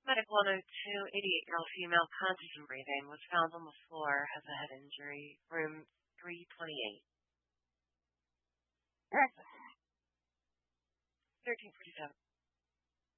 Medic 102, 88-year-old female, conscious and breathing, was found on the floor, has a head injury, room 328. 1347.